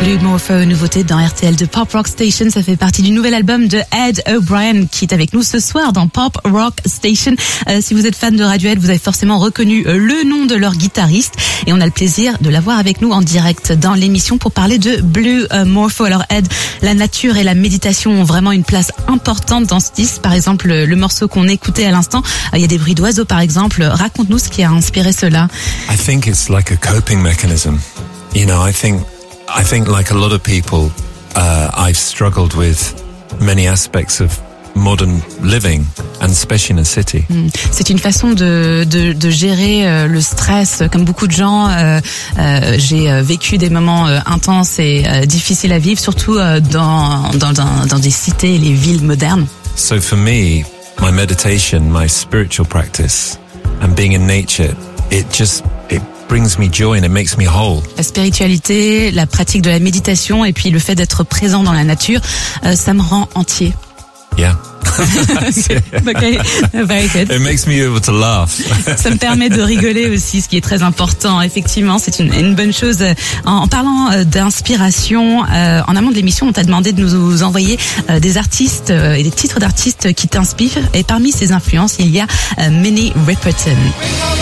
Blue Morpho, nouveauté dans RTL de Pop Rock Station. Ça fait partie du nouvel album de Ed O'Brien qui est avec nous ce soir dans Pop Rock Station. Si vous êtes fan de Radiohead, vous avez forcément reconnu le nom de leur guitariste et on a le plaisir de l'avoir avec nous en direct dans l'émission pour parler de Blue Morpho. Alors Ed, la nature et la méditation ont vraiment une place importante dans ce disque. Par exemple, le morceau qu'on écoutait à l'instant, il y a des bruits d'oiseaux par exemple. Raconte-nous ce qui a inspiré cela. I think it's like a coping mechanism. You know, I think like a lot of people, I've struggled with many aspects of modern living, and especially in a city. C'est une façon de gérer le stress. Comme beaucoup de gens, j'ai vécu des moments intenses et difficiles à vivre, surtout dans des cités et les villes modernes. So for me, my meditation, my spiritual practice, and being in nature, it brings me joy and it makes me whole. La spiritualité, la pratique de la méditation et puis le fait d'être présent dans la nature, ça me rend entier. Yeah. Okay, very good. It makes me able to laugh. Ça me permet de rigoler aussi, ce qui est très important. Effectivement, c'est une bonne chose. En parlant d'inspiration, en amont de l'émission, on t'a demandé de nous envoyer des artistes et des titres d'artistes qui t'inspirent. Et parmi ces influences, il y a Minnie Riperton.